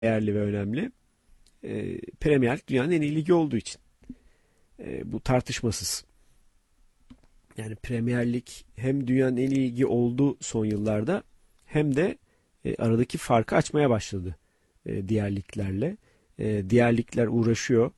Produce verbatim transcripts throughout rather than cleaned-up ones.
değerli ve önemli. E, Premier Lig dünyanın en iyi ligi olduğu için. E, bu tartışmasız. Yani Premier Lig hem dünyanın en iyi ligi oldu son yıllarda hem de e, aradaki farkı açmaya başladı e, diğer liglerle. E, diğer ligler uğraşıyor,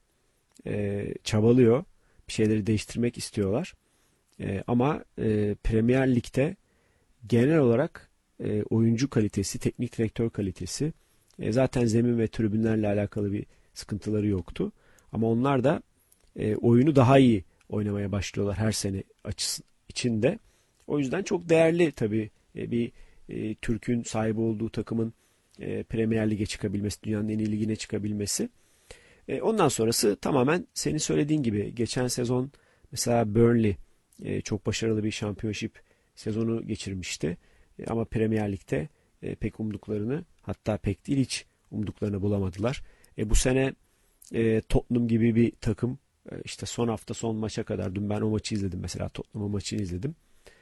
e, çabalıyor, bir şeyleri değiştirmek istiyorlar. E, ama e, Premier Lig'de genel olarak e, oyuncu kalitesi, teknik direktör kalitesi, e, zaten zemin ve tribünlerle alakalı bir sıkıntıları yoktu. Ama onlar da e, oyunu daha iyi oynamaya başlıyorlar her sene açısı içinde. O yüzden çok değerli tabii e, bir e, Türk'ün sahibi olduğu takımın e, Premier Lig'e çıkabilmesi, dünyanın en iyi ligine çıkabilmesi. E, ondan sonrası tamamen senin söylediğin gibi. Geçen sezon mesela Burnley e, çok başarılı bir şampiyonşip sezonu geçirmişti. E, ama Premier Lig'de e, pek umduklarını, hatta pek değil hiç umduklarını bulamadılar. E, bu sene e, Tottenham gibi bir takım, e, işte son hafta son maça kadar, dün ben o maçı izledim mesela, Tottenham'ın maçını izledim.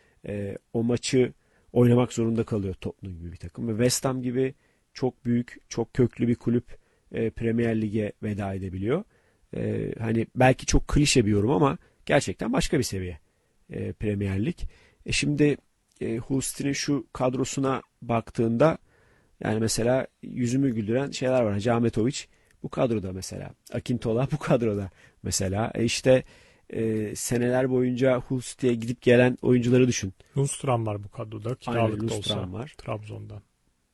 E, o maçı oynamak zorunda kalıyor Tottenham gibi bir takım ve West Ham gibi çok büyük, çok köklü bir kulüp e, Premier Lig'e veda edebiliyor. E, hani belki çok klişe bir yorum ama gerçekten başka bir seviye e, Premier Lig. E şimdi e, Hull City'nin şu kadrosuna baktığında yani mesela yüzümü güldüren şeyler var. Hacı Ahmetović bu kadroda mesela. Akintola bu kadroda mesela. E işte e, seneler boyunca Hull City'ye gidip gelen oyuncuları düşün. Lundstram var bu kadroda. Aynen, Kiralık da olsa Lundstram var. Trabzon'dan.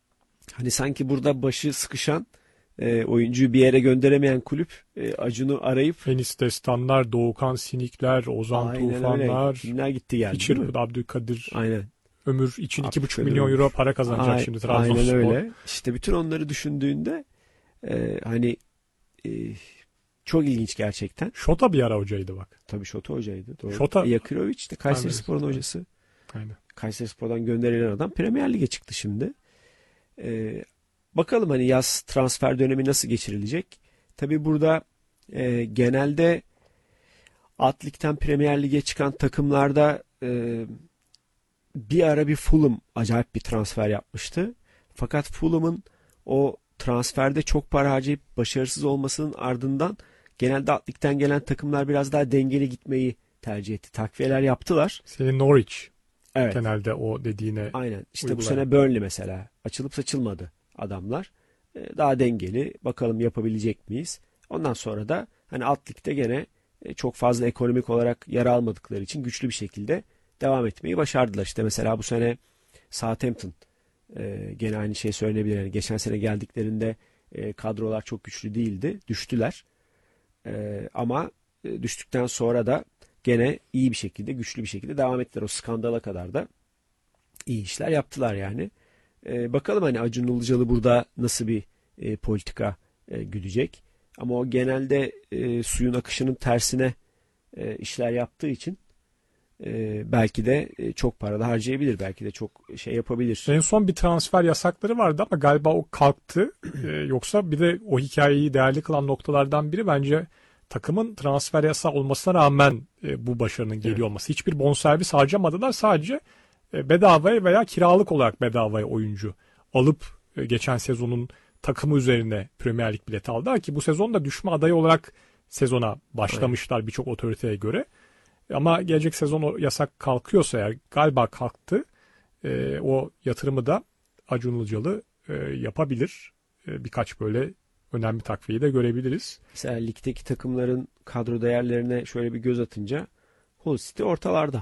Hani sanki burada başı sıkışan, e, oyuncuyu bir yere gönderemeyen kulüp e, Acun'u arayıp Enis Destanlar, Doğukan Sinikler, Ozan aynen öyle. Tufanlar, Kimler gitti geldi değil mi? Hiçir Abdülkadir Aynen. Ömür için iki buçuk Abdülkadir milyon Ömür. euro para kazanacak Ay- şimdi Aynen Trabzonspor. öyle. İşte bütün onları düşündüğünde e, hani e, çok ilginç gerçekten. Şota bir ara hocaydı bak. Tabii Şota hocaydı. Doğru. Şota E, Yakirovic de Kayserispor'un Aynen. hocası. Aynen. Kayserispor'dan gönderilen adam Premier Lig'e çıktı şimdi. E, Bakalım hani yaz transfer dönemi nasıl geçirilecek? Tabii burada e, genelde Alt Lig'den Premier Lig'e çıkan takımlarda e, bir ara bir Fulham acayip bir transfer yapmıştı. Fakat Fulham'ın o transferde çok para harcayıp başarısız olmasının ardından genelde Alt Lig'den gelen takımlar biraz daha dengeli gitmeyi tercih etti. Takviyeler yaptılar. Senin Norwich Evet. genelde o dediğine Aynen. İşte bu uygulayan. sene Burnley mesela. Açılıp saçılmadı adamlar. Ee, Daha dengeli. Bakalım yapabilecek miyiz? Ondan sonra da hani alt ligde gene e, çok fazla ekonomik olarak yara almadıkları için güçlü bir şekilde devam etmeyi başardılar. İşte mesela bu sene Southampton e, gene aynı şey söylenebilir. Yani geçen sene geldiklerinde e, kadrolar çok güçlü değildi. Düştüler. E, ama e, düştükten sonra da gene iyi bir şekilde, güçlü bir şekilde devam ettiler. O skandala kadar da iyi işler yaptılar yani. Ee, bakalım hani Acun Ilıcalı burada nasıl bir e, politika e, güdecek. Ama o genelde e, suyun akışının tersine e, işler yaptığı için e, belki de e, çok para da harcayabilir. Belki de çok şey yapabilir. En son bir transfer yasakları vardı ama galiba o kalktı. Ee, yoksa bir de o hikayeyi değerli kılan noktalardan biri bence takımın transfer yasağı olmasına rağmen e, bu başarının geliyor Evet. olması. Hiçbir bonservis harcamadılar. Sadece e, bedavaya veya kiralık olarak bedavaya oyuncu alıp e, geçen sezonun takımı üzerine Premier Lig bileti aldılar ki bu sezon da düşme adayı olarak sezona başlamışlar birçok otoriteye göre. Ama gelecek sezon o yasak kalkıyorsa eğer, galiba kalktı, e, o yatırımı da Acun Ilıcalı e, yapabilir. E, birkaç böyle önemli takviyeyi de görebiliriz. Mesela ligdeki takımların kadro değerlerine şöyle bir göz atınca Hull City ortalarda.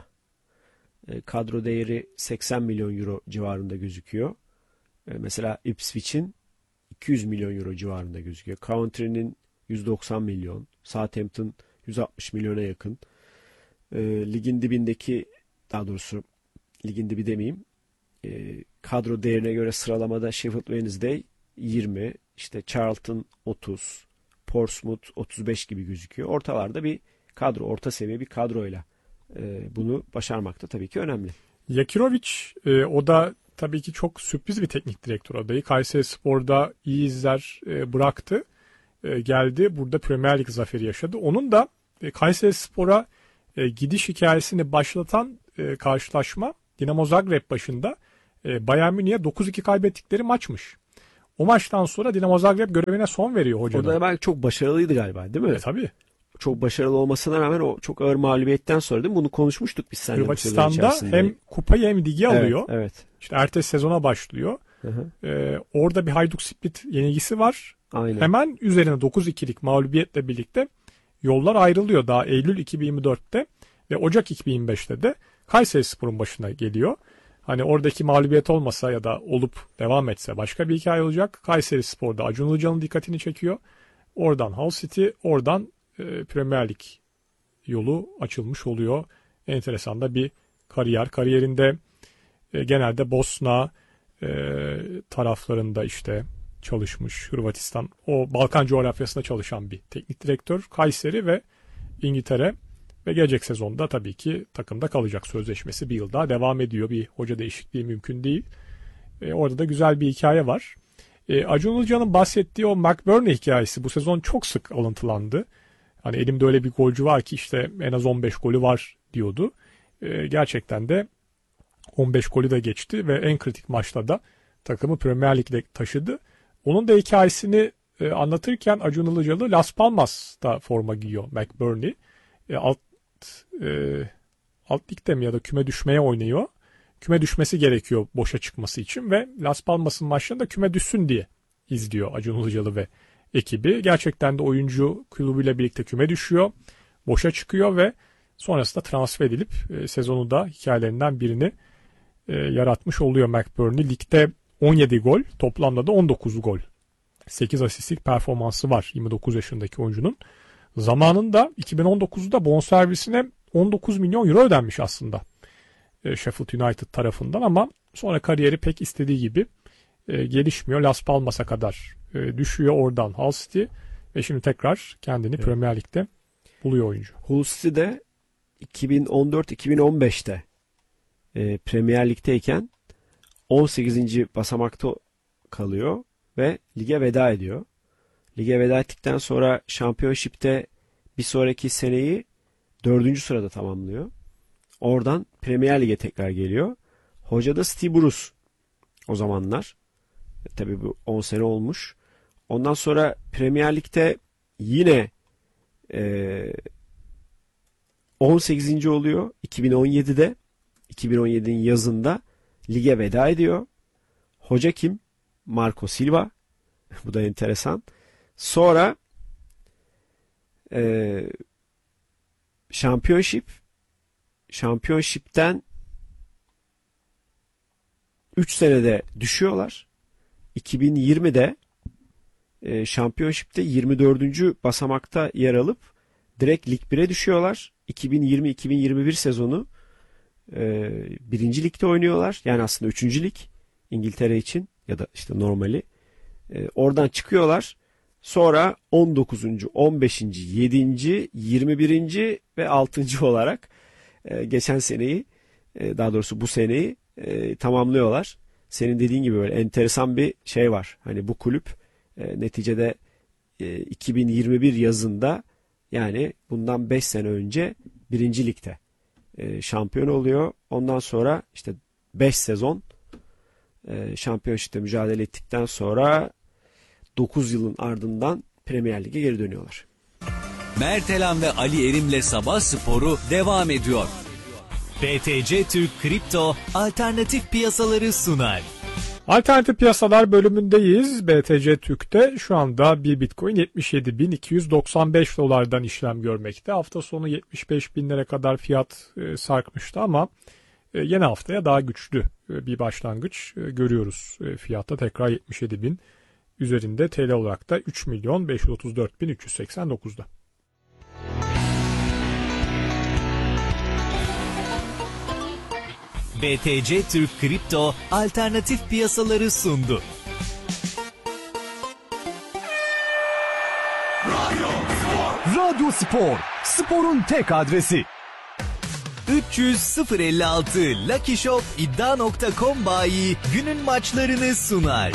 E, kadro değeri seksen milyon euro civarında gözüküyor. E, mesela Ipswich'in iki yüz milyon euro civarında gözüküyor. Coventry'nin yüz doksan milyon, Southampton yüz altmış milyona yakın. E, ligin dibindeki, daha doğrusu ligin dibi demeyeyim, e, kadro değerine göre sıralamada Sheffield Wednesday yirmi, işte Charlton otuz, Portsmouth otuz beş gibi gözüküyor. Ortalarda bir kadro, orta seviye bir kadroyla e, bunu başarmak da tabii ki önemli. Yakirovic e, o da tabii ki çok sürpriz bir teknik direktör adayı. Kayserispor'da iyi izler e, bıraktı. E, geldi burada Premier Lig zaferi yaşadı. Onun da e, Kayserispor'a e, gidiş hikayesini başlatan e, karşılaşma Dinamo Zagreb başında e, Bayern Münih'e dokuz iki kaybettikleri maçmış. O maçtan sonra Dinamo Zagreb görevine son veriyor hocanın. Orada belki çok başarılıydı galiba, değil mi? E, tabii. Çok başarılı olmasına rağmen o çok ağır mağlubiyetten sonra, değil mi? Bunu konuşmuştuk biz seninle. Hırvatistan'da hem kupayı hem ligi alıyor. Evet, evet. İşte ertesi sezona başlıyor. Hı hı. Ee, orada bir Hajduk Split yenilgisi var. Aynen. Hemen üzerine dokuz ikilik mağlubiyetle birlikte yollar ayrılıyor daha Eylül iki bin yirmi dörtte ve Ocak iki bin yirmi beşte de Kayserispor'un başına geliyor. Hani oradaki mağlubiyet olmasa ya da olup devam etse başka bir hikaye olacak. Kayserispor'da Acun Ilıcalı'nın dikkatini çekiyor. Oradan Hull City, oradan e, Premier Lig yolu açılmış oluyor. Enteresan da bir kariyer. Kariyerinde e, genelde Bosna e, taraflarında işte çalışmış. Hırvatistan, o Balkan coğrafyasında çalışan bir teknik direktör. Kayseri ve İngiltere ve gelecek sezonda tabii ki takımda kalacak, sözleşmesi bir yıl daha devam ediyor. Bir hoca değişikliği mümkün değil. E, orada da güzel bir hikaye var. E, Acun Ilıcalı'nın bahsettiği o McBurney hikayesi bu sezon çok sık alıntılandı. Hani elimde öyle bir golcü var ki işte en az on beş golü var diyordu. E, gerçekten de on beş golü de geçti ve en kritik maçta da takımı Premier Lig'de taşıdı. Onun da hikayesini e, anlatırken Acun Ilıcalı Las Palmas'ta forma giyiyor McBurney. E, alt e, alt ligde mi ya da küme düşmeye oynuyor. Küme düşmesi gerekiyor boşa çıkması için ve Las Palmas'ın maçlarında küme düşsün diye izliyor Acun Ilıcalı ve ekibi. Gerçekten de oyuncu kulübüyle birlikte küme düşüyor, boşa çıkıyor ve sonrasında transfer edilip e, sezonu da hikayelerinden birini e, yaratmış oluyor McBurney. Ligde on yedi gol, toplamda da on dokuz gol. sekiz asistlik performansı var yirmi dokuz yaşındaki oyuncunun. Zamanında iki bin on dokuzda bonservisine on dokuz milyon euro ödenmiş aslında e, Sheffield United tarafından ama sonra kariyeri pek istediği gibi e, gelişmiyor. Las Palmas'a kadar e, düşüyor, oradan Hull City ve şimdi tekrar kendini evet. Premier Lig'de buluyor oyuncu. Hull City'de iki bin on dört iki bin on beşte e, Premier Lig'deyken on sekizinci basamakta kalıyor ve lige veda ediyor. Lige veda ettikten sonra Championship'te bir sonraki seneyi dördüncü sırada tamamlıyor. Oradan Premier Lig'e tekrar geliyor. Hoca da Steve Bruce o zamanlar. E, tabii bu on sene olmuş. Ondan sonra Premier Lig'de yine e, on sekizinci oluyor. iki bin on yedide iki bin on yedinin yazında lige veda ediyor. Hoca kim? Marco Silva. Bu da enteresan. Sonra e, Championship Championship'ten üç senede düşüyorlar. iki bin yirmide e, Championship'te yirmi dördüncü basamakta yer alıp direkt Lig bire düşüyorlar. iki bin yirmi iki bin yirmi bir sezonu e, birinci ligde oynuyorlar. Yani aslında üçüncü lig İngiltere için ya da işte normali. E, oradan çıkıyorlar. Sonra on dokuzuncu on beşinci yedinci yirmi birinci ve altıncı olarak e, geçen seneyi e, daha doğrusu bu seneyi e, tamamlıyorlar. Senin dediğin gibi böyle enteresan bir şey var. Hani bu kulüp e, neticede e, iki bin yirmi bir yazında, yani bundan beş sene önce birinci ligde e, şampiyon oluyor. Ondan sonra işte beş sezon e, şampiyonşipte mücadele ettikten sonra dokuz yılın ardından Premier Lig'e geri dönüyorlar. Mertelan ve Ali Erim'le Sabah Sporu devam ediyor. B T C Türk Kripto alternatif piyasaları sunar. Alternatif piyasalar bölümündeyiz. B T C Türk'te şu anda bir Bitcoin yetmiş yedi bin iki yüz doksan beş dolardan işlem görmekte. Hafta sonu yetmiş beş binlere kadar fiyat e, sarkmıştı ama e, yeni haftaya daha güçlü e, bir başlangıç e, görüyoruz. E, fiyatta tekrar yetmiş yedi bin üzerinde, T L olarak da üç milyon beş yüz otuz dört bin üç yüz seksen dokuzda. B T C Türk Kripto alternatif piyasaları sundu. Radyo Spor, sporun tek adresi. üç yüz sıfır elli altı Lucky Shop iddia nokta com bayi günün maçlarını sunar.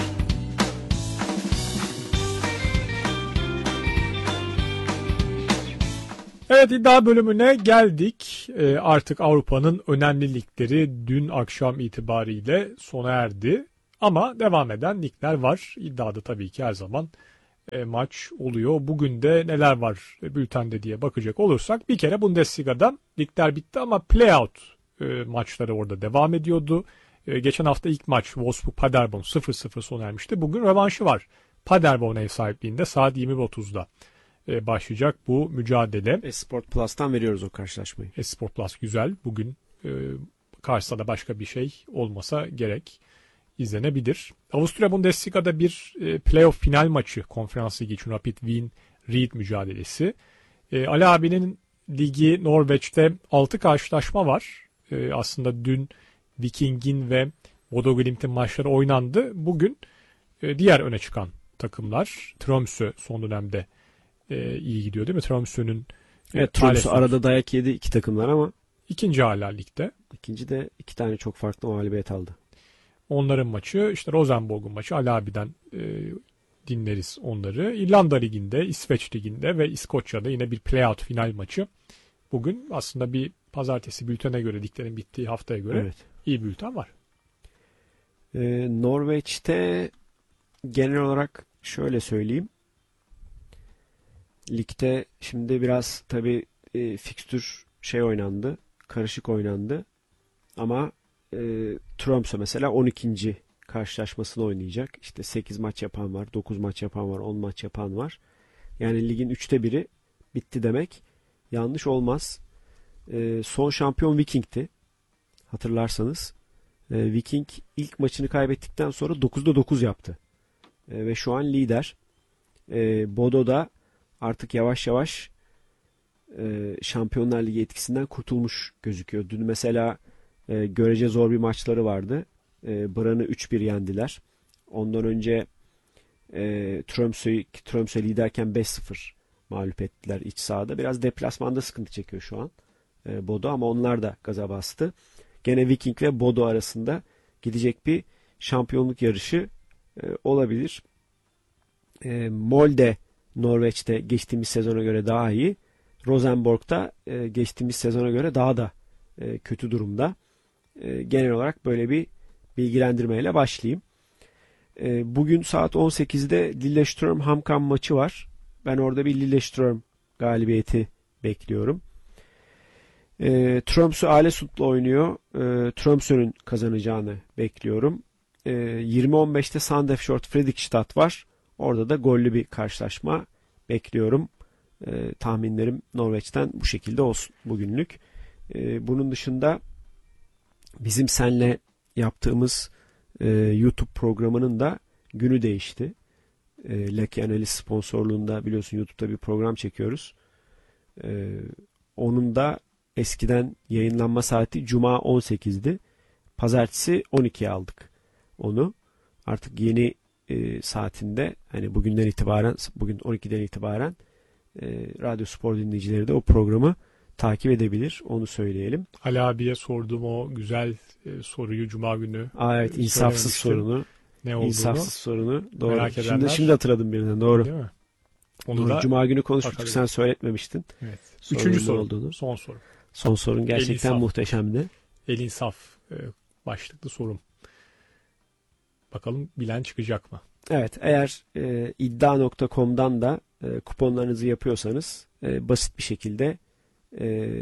Evet, iddia bölümüne geldik. Ee, artık Avrupa'nın önemli ligleri dün akşam itibariyle sona erdi. Ama devam eden ligler var. İddiada tabii ki her zaman e, maç oluyor. Bugün de neler var e, bültende diye bakacak olursak bir kere Bundesliga'dan ligler bitti ama playout e, maçları orada devam ediyordu. E, geçen hafta ilk maç Wolfsburg-Paderborn sıfır sıfır sona ermişti. Bugün rövanşı var. Paderborn ev sahipliğinde saat yirmi otuzda e, başlayacak bu mücadele. Esport Plus'tan veriyoruz o karşılaşmayı. Esport Plus güzel. Bugün e, karşısında da başka bir şey olmasa gerek. İzlenebilir. Avusturya Bundesliga'da bir e, playoff final maçı Konferans Ligi için Rapid Wien Ried mücadelesi. E, Ali abinin ligi Norveç'te altı karşılaşma var. E, aslında dün Viking'in ve Bodo Glimt'in maçları oynandı. Bugün e, diğer öne çıkan takımlar. Tromsø son dönemde e, iyi gidiyor değil mi? Tromsø'nün Evet, Tromsø arada dayak yedi iki takımlar ama ikinci hala ligde. ikinci de iki tane çok farklı mağlubiyet aldı. Onların maçı, işte Rosenborg'un maçı, Ali abiden e, dinleriz onları. İrlanda Ligi'nde, İsveç Ligi'nde ve İskoçya'da yine bir playout final maçı. Bugün aslında bir pazartesi bültene göre, liglerin bittiği haftaya göre Evet. iyi bir bülten var. Ee, Norveç'te genel olarak şöyle söyleyeyim. Ligde şimdi biraz tabii e, fikstür şey oynandı. Karışık oynandı. Ama e, Tromsø mesela on ikinci karşılaşmasını oynayacak. İşte sekiz maç yapan var, dokuz maç yapan var, on maç yapan var. Yani ligin üçte biri bitti demek yanlış olmaz. E, son şampiyon Viking'ti. Hatırlarsanız. E, Viking ilk maçını kaybettikten sonra dokuzda dokuz yaptı. E, ve şu an lider. E, Bodo da artık yavaş yavaş e, Şampiyonlar Ligi etkisinden kurtulmuş gözüküyor. Dün mesela e, görece zor bir maçları vardı. E, Brann'ı üç bir yendiler. Ondan önce e, Tromsø, Tromsø liderken beş sıfır mağlup ettiler iç sahada. Biraz deplasmanda sıkıntı çekiyor şu an e, Bodo ama onlar da gaza bastı. Gene Viking ve Bodo arasında gidecek bir şampiyonluk yarışı e, olabilir. E, Molde Norveç'te geçtiğimiz sezona göre daha iyi. Rosenborg'da e, geçtiğimiz sezona göre daha da e, kötü durumda. E, genel olarak böyle bir bilgilendirmeyle başlayayım. E, bugün saat on sekizde Lillestrøm Hamkam maçı var. Ben orada bir Lillestrøm galibiyeti bekliyorum. E, Tromsø Alesund'la oynuyor. E, Tromsø'nün kazanacağını bekliyorum. E, yirmi on beşte Sandefjord Fredrikstad var. Orada da gollü bir karşılaşma bekliyorum. E, tahminlerim Norveç'ten bu şekilde olsun bugünlük. E, bunun dışında bizim senle yaptığımız e, YouTube programının da günü değişti. E, Lucky Analiz sponsorluğunda biliyorsun YouTube'da bir program çekiyoruz. E, onun da eskiden yayınlanma saati Cuma on sekizdi. Pazartesi on ikiye aldık onu. Artık yeni e, saatinde hani bugünden itibaren bugün on ikiden itibaren e, Radyo Spor dinleyicileri de o programı takip edebilir. Onu söyleyelim. Ali abiye sorduğum o güzel e, soruyu Cuma günü Aa, evet, insafsız sorunu. Ne olduğunu İnsafsız sorunu. Doğru. merak Şimdi, edenler- şimdi hatırladım birden. Doğru. değil mi? Onu Doğru. da Cuma günü konuşmuştuk. bakalım. Sen söyletmemiştin. evet. Sorunun Üçüncü ne soru. olduğunu. Son soru. Son sorun gerçekten İnsaf. muhteşemdi. El insaf e, başlıklı sorum. Bakalım bilen çıkacak mı? Evet, eğer e, iddia nokta com'dan da e, kuponlarınızı yapıyorsanız e, basit bir şekilde e,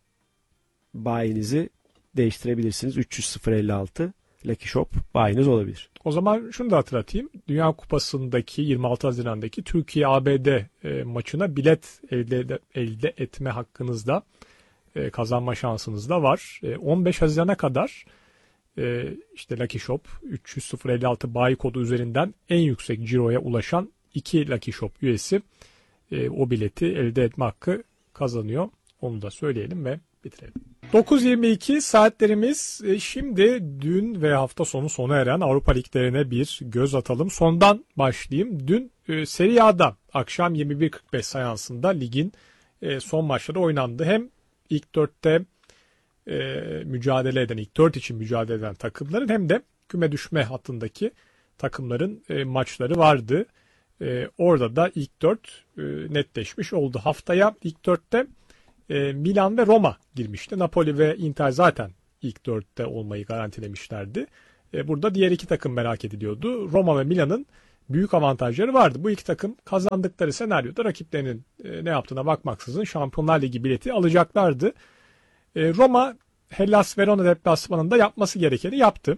bayinizi değiştirebilirsiniz. üç yüz sıfır elli altı Lucky Shop bayiniz olabilir. O zaman şunu da hatırlatayım. Dünya Kupası'ndaki yirmi altı Haziran'daki Türkiye-A B D e, maçına bilet elde, ede- elde etme hakkınız da e, kazanma şansınız da var. E, on beş Haziran'a kadar e, işte Lucky Shop üç yüz sıfır elli altı bayi kodu üzerinden en yüksek ciroya ulaşan iki Lucky Shop üyesi e, o bileti elde etme hakkı kazanıyor. Onu da söyleyelim ve bitirelim. dokuz yirmi iki saatlerimiz. E, şimdi dün ve hafta sonu sona eren Avrupa liglerine bir göz atalım. Sondan başlayayım. Dün e, Serie A'da akşam yirmi bir kırk beş seansında ligin e, son maçları oynandı. Hem ilk dörtte e, mücadele eden, ilk dört için mücadele eden takımların hem de küme düşme hattındaki takımların e, maçları vardı. E, orada da ilk dört e, netleşmiş oldu. Haftaya ilk dörtte e, Milan ve Roma girmişti. Napoli ve Inter zaten ilk dörtte olmayı garantilemişlerdi. E, burada diğer iki takım merak ediliyordu. Roma ve Milan'ın büyük avantajları vardı. Bu iki takım kazandıkları senaryoda rakiplerinin e, ne yaptığına bakmaksızın Şampiyonlar Ligi bileti alacaklardı. E, Roma Hellas Verona deplasmanında yapması gerekeni yaptı.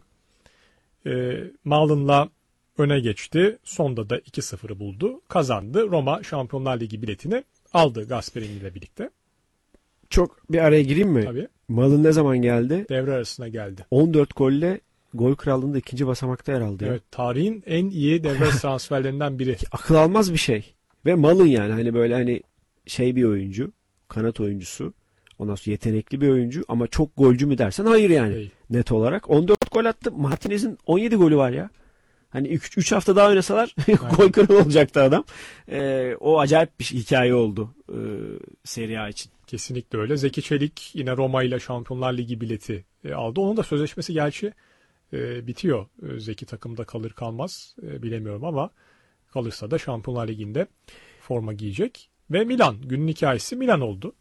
E, Malın'la öne geçti. Sonda da iki sıfırı buldu. Kazandı. Roma Şampiyonlar Ligi biletini aldı Gasperini ile birlikte. Çok bir araya gireyim mi? Tabii. Malın ne zaman geldi? Devre arasına geldi. on dört golle gol krallığında ikinci basamakta yer aldı. Ya. Evet, tarihin en iyi devre arası transferlerinden biri. Akıl almaz bir şey. Ve Malın yani hani böyle hani şey bir oyuncu, kanat oyuncusu. Ondan sonra yetenekli bir oyuncu ama çok golcü mü dersen hayır yani. Hey. Net olarak. on dört gol attı. Martinez'in on yedi golü var ya. Hani üç hafta daha oynasalar gol kralı olacaktı adam. Ee, o acayip bir hikaye oldu e, Serie A için. Kesinlikle öyle. Zeki Çelik yine Roma ile Şampiyonlar Ligi bileti e, aldı. Onun da sözleşmesi gerçi e, bitiyor. E, Zeki takımda kalır kalmaz e, bilemiyorum ama kalırsa da Şampiyonlar Ligi'nde forma giyecek. Ve Milan. Günün hikayesi Milan oldu.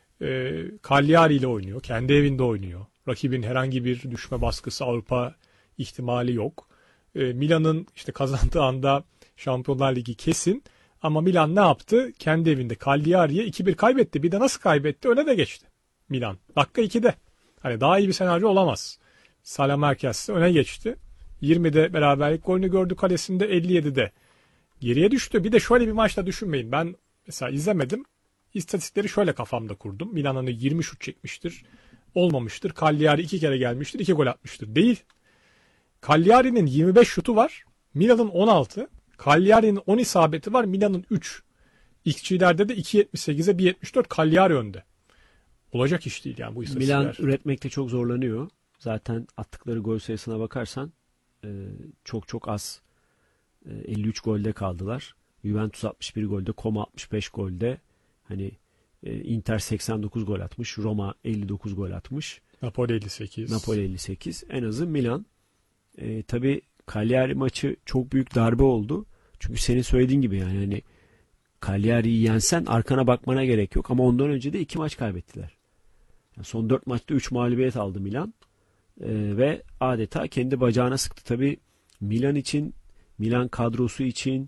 E, Cagliari ile oynuyor. Kendi evinde oynuyor. Rakibin herhangi bir düşme baskısı, Avrupa ihtimali yok. E, Milan'ın işte kazandığı anda Şampiyonlar Ligi kesin. Ama Milan ne yaptı? Kendi evinde Cagliari'ye iki bir kaybetti. Bir de nasıl kaybetti? Öne de geçti Milan. Dakika ikide. Hani daha iyi bir senaryo olamaz. Salamerkes öne geçti. yirmide beraberlik golünü gördü kalesinde, elli yedide geriye düştü. Bir de şöyle bir maçta düşünmeyin. Ben mesela izlemedim. İstatistikleri şöyle kafamda kurdum. Milan hani yirmi şut çekmiştir. Olmamıştır. Cagliari iki kere gelmiştir. iki gol atmıştır. Değil. Cagliari'nin yirmi beş şutu var. Milan'ın on altı. Cagliari'nin on isabeti var. Milan'ın üç. X G'lerde de iki yetmiş sekize bir yetmiş dört Cagliari önde. Olacak iş değil yani bu istatistikler. Milan üretmekte çok zorlanıyor. Zaten attıkları gol sayısına bakarsan e, çok çok az. E, elli üç golde kaldılar. Juventus altmış bir golde, Como altmış beş golde. Hani e, Inter seksen dokuz gol atmış. Roma elli dokuz gol atmış. Napoli elli sekiz. Napoli elli sekiz. En azı Milan. E, tabii Cagliari maçı çok büyük darbe oldu. Çünkü senin söylediğin gibi yani hani Cagliari'yi yensen arkana bakmana gerek yok. Ama ondan önce de iki maç kaybettiler. Yani son dört maçta üç mağlubiyet aldı Milan. E, ve adeta kendi bacağına sıktı. Tabii Milan için, Milan kadrosu için,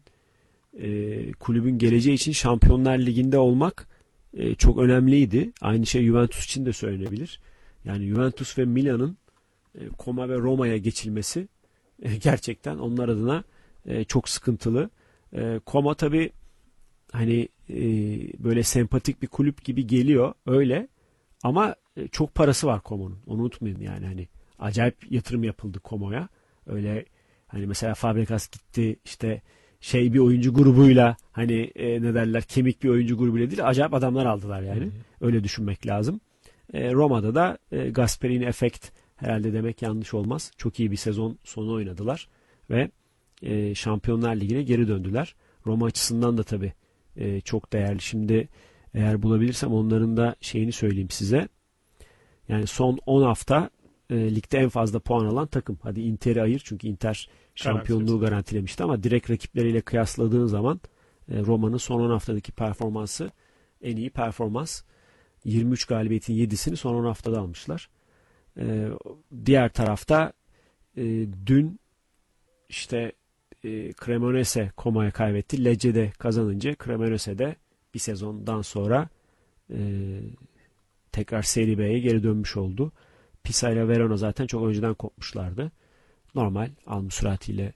e, kulübün geleceği için Şampiyonlar Ligi'nde olmak e, çok önemliydi. Aynı şey Juventus için de söylenebilir. Yani Juventus ve Milan'ın e, Como ve Roma'ya geçilmesi e, gerçekten onlar adına e, çok sıkıntılı. E, Como tabii hani e, böyle sempatik bir kulüp gibi geliyor öyle ama e, çok parası var Como'nun. Onu unutmayın yani hani acayip yatırım yapıldı Como'ya. Öyle hani mesela Fabregas gitti işte şey bir oyuncu grubuyla hani e, ne derler kemik bir oyuncu grubuyla değil acayip adamlar aldılar yani. Hı hı. Öyle düşünmek lazım. E, Roma'da da e, Gasperini efekt herhalde demek yanlış olmaz. Çok iyi bir sezon sonu oynadılar ve e, Şampiyonlar Ligi'ne geri döndüler. Roma açısından da tabii e, çok değerli. Şimdi eğer bulabilirsem onların da şeyini söyleyeyim size. Yani son on hafta e, ligde en fazla puan alan takım. Hadi Inter'i ayır çünkü Inter şampiyonluğu garantilemişti ama direkt rakipleriyle kıyasladığın zaman e, Roma'nın son on haftadaki performansı en iyi performans. yirmi üç galibiyetin yedisini son on haftada almışlar. E, diğer tarafta e, dün işte e, Cremonese Como'ya kaybetti. Lecce'de kazanınca Cremonese'de bir sezondan sonra e, tekrar Serie B'ye geri dönmüş oldu. Pisa ile Verona zaten çok önceden kopmuşlardı. Normal almusratiyle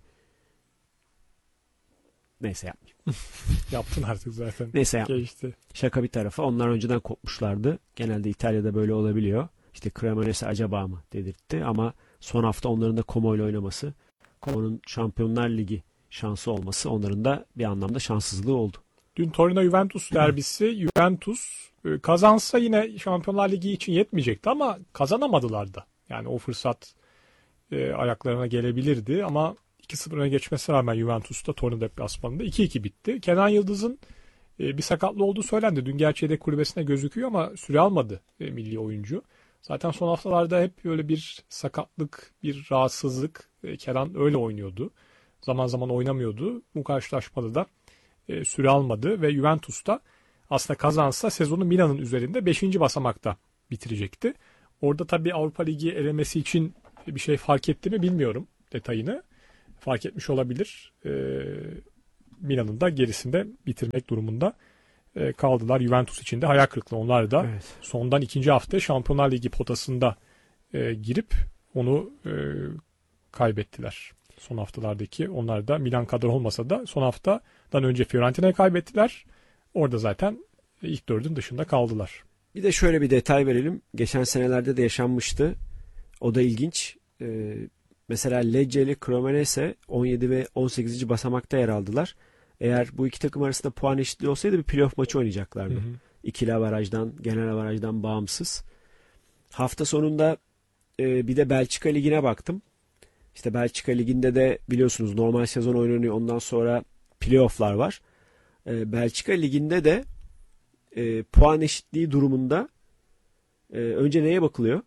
neyse yapmayayım. Yaptın artık zaten. Neyse yapmayayım. Geçti. Şaka bir tarafa onlar önceden kopmuşlardı. Genelde İtalya'da böyle olabiliyor. İşte Cremonese acaba mı dedirtti ama son hafta onların da Como ile oynaması, Como'nun Şampiyonlar Ligi şansı olması onların da bir anlamda şanssızlığı oldu. Dün Torino Juventus derbisi Juventus kazansa yine Şampiyonlar Ligi için yetmeyecekti ama kazanamadılar da. Yani o fırsat e, ayaklarına gelebilirdi ama iki sıfır öne geçmesine rağmen Juventus'ta Torino deplasmanında iki iki bitti. Kenan Yıldız'ın e, bir sakatlığı olduğu söylendi. Dün gerçi yedek kulübesine gözüküyor ama süre almadı e, milli oyuncu. Zaten son haftalarda hep böyle bir sakatlık, bir rahatsızlık. E, Kenan öyle oynuyordu. Zaman zaman oynamıyordu. Bu karşılaşmada da e, süre almadı ve Juventus'ta aslında kazansa sezonu Milan'ın üzerinde beşinci basamakta bitirecekti. Orada tabii Avrupa Ligi elemesi için bir şey fark etti mi bilmiyorum. detayını fark etmiş olabilir. E, Milan'ın da gerisinde bitirmek durumunda e, kaldılar. Juventus için de hayal kırıklığı. Onlar da Evet. sondan ikinci hafta Şampiyonlar Ligi potasında e, girip onu e, kaybettiler. Son haftalardaki onlar da Milan kadar olmasa da son haftadan önce Fiorentina'ya kaybettiler. Orada zaten ilk dördün dışında kaldılar. Bir de şöyle bir detay verelim. Geçen senelerde de yaşanmıştı. O da ilginç. Ee, mesela Lecce ile Cremonese on yedi ve on sekizinci basamakta yer aldılar. Eğer bu iki takım arasında puan eşitliği olsaydı bir playoff maçı oynayacaklardı. Hı hı. İkili avarajdan, genel avarajdan bağımsız. Hafta sonunda e, bir de Belçika Ligi'ne baktım. İşte Belçika Ligi'nde de biliyorsunuz normal sezon oynanıyor. Ondan sonra playoff'lar var. E, Belçika Ligi'nde de e, puan eşitliği durumunda e, önce neye bakılıyor?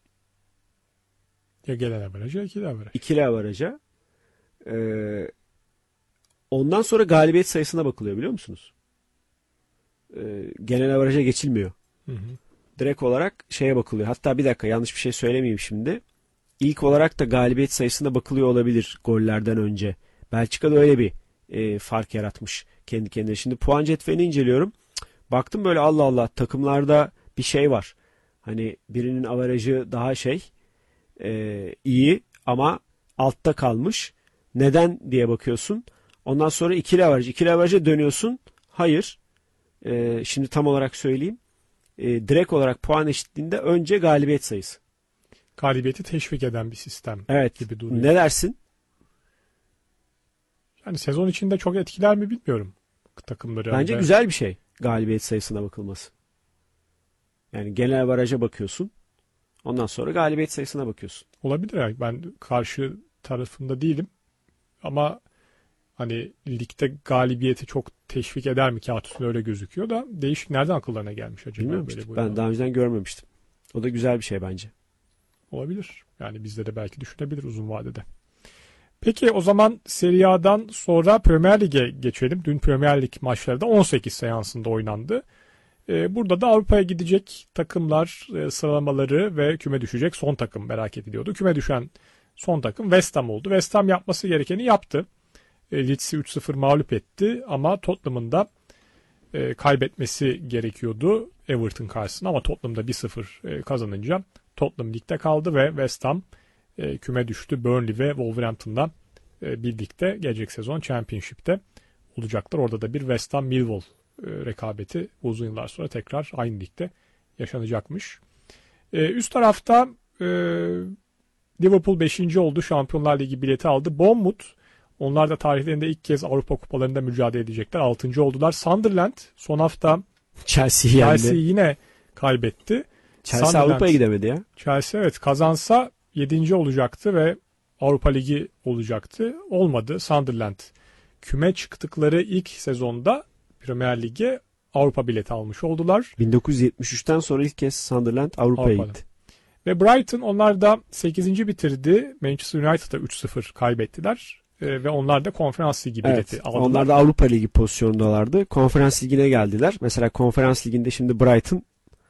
Ya gelen averaj ya ikili averaj. İkili avaraja. E, ondan sonra galibiyet sayısına bakılıyor biliyor musunuz? E, genel avaraja geçilmiyor. Hı hı. Direkt olarak şeye bakılıyor. Hatta bir dakika yanlış bir şey söylemeyeyim şimdi. İlk olarak da galibiyet sayısına bakılıyor olabilir gollerden önce. Belçika'da öyle bir e, fark yaratmış kendi kendine. Şimdi puan cetvelini inceliyorum. Cık, baktım böyle Allah Allah takımlarda bir şey var. Hani birinin averajı daha şey e, iyi ama altta kalmış. Neden diye bakıyorsun. Ondan sonra ikili averaj. İkili averaja dönüyorsun. Hayır. E, şimdi tam olarak söyleyeyim. E, direkt olarak puan eşitliğinde önce galibiyet sayısı. Galibiyeti teşvik eden bir sistem Evet. gibi duruyor. Ne dersin? Yani sezon içinde çok etkiler mi bilmiyorum takımları. Bence ve... güzel bir şey galibiyet sayısına bakılması. Yani genel averaja bakıyorsun. Ondan sonra galibiyet sayısına bakıyorsun. Olabilir yani. Ben karşı tarafında değilim. Ama hani ligde galibiyeti çok teşvik eder mi? Kağıt üstünde öyle gözüküyor da değişik. Nereden akıllarına gelmiş acaba? Bilmiyorum Böyle işte. bu Ben daha önceden görmemiştim. O da güzel bir şey bence. olabilir. Yani bizde de belki düşünebilir uzun vadede. Peki o zaman Serie A'dan sonra Premier Lig'e geçelim. Dün Premier Lig maçları da on sekiz seansında oynandı. Ee, burada da Avrupa'ya gidecek takımlar e, sıralamaları ve küme düşecek son takım merak ediliyordu. Küme düşen son takım West Ham oldu. West Ham yapması gerekeni yaptı. E, Leeds'i üç sıfır mağlup etti ama Tottenham'ın da e, kaybetmesi gerekiyordu Everton karşısında ama Tottenham'da bir sıfır e, kazanınca Tottenham ligde kaldı ve West Ham e, küme düştü. Burnley ve Wolverhampton'la e, birlikte gelecek sezon Championship'te olacaklar. Orada da bir West Ham Millwall e, rekabeti uzun yıllar sonra tekrar aynı ligde yaşanacakmış. E, üst tarafta e, Liverpool beşinci oldu. Şampiyonlar Ligi bileti aldı. Bournemouth onlar da tarihlerinde ilk kez Avrupa kupalarında mücadele edecekler. altıncı oldular. Sunderland son hafta Chelsea'yi yendi. Chelsea'yi yine kaybetti. Chelsea Sunderland- Avrupa'ya gidemedi ya. Chelsea evet kazansa yedinci olacaktı ve Avrupa Ligi olacaktı. Olmadı. Sunderland küme çıktıkları ilk sezonda Premier Lig'e Avrupa bileti almış oldular. bin dokuz yüz yetmiş üçten sonra ilk kez Sunderland Avrupa'ya Avrupa'da. gitti. Ve Brighton onlar da sekizinci bitirdi. Manchester United'a üç sıfır kaybettiler. Ee, ve onlar da Konferans Ligi bileti Evet. aldılar. Onlar da Avrupa Ligi pozisyonundalardı. Konferans Ligi'ne geldiler. Mesela Konferans Ligi'nde şimdi Brighton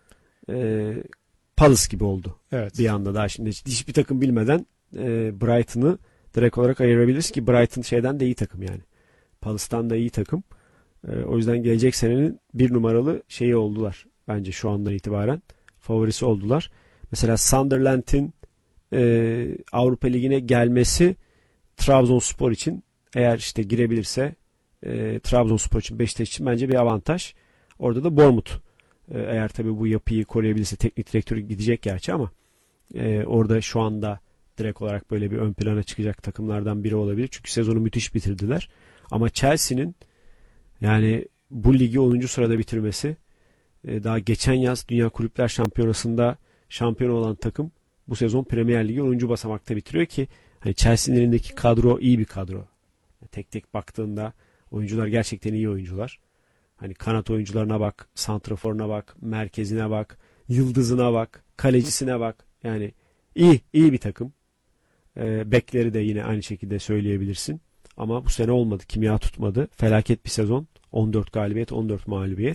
e, Palace gibi oldu. Evet. Bir anda daha şimdi hiçbir takım bilmeden e, Brighton'ı direkt olarak ayırabiliriz ki Brighton şeyden de iyi takım yani. Palace'tan da iyi takım. E, o yüzden gelecek senenin bir numaralı şeyi oldular. Bence şu andan itibaren favorisi oldular. Mesela Sunderland'in e, Avrupa Ligi'ne gelmesi Trabzonspor için eğer işte girebilirse e, Trabzonspor için Beşiktaş için bence bir avantaj. Orada da Bournemouth e, eğer tabii bu yapıyı koruyabilirse teknik direktörü gidecek gerçi ama e, orada şu anda direkt olarak böyle bir ön plana çıkacak takımlardan biri olabilir. Çünkü sezonu müthiş bitirdiler. Ama Chelsea'nin yani bu ligi onuncu sırada bitirmesi e, daha geçen yaz Dünya Kulüpler Şampiyonası'nda şampiyon olan takım bu sezon Premier Ligi onuncu basamakta bitiriyor ki hani Chelsea'nin elindeki kadro iyi bir kadro. Tek tek baktığında oyuncular gerçekten iyi oyuncular. Hani kanat oyuncularına bak, santraforuna bak, merkezine bak, yıldızına bak, kalecisine bak. Yani iyi, iyi bir takım. E, bekleri de yine aynı şekilde söyleyebilirsin. Ama bu sene olmadı. Kimya tutmadı. Felaket bir sezon. on dört galibiyet, on dört mağlubiyet.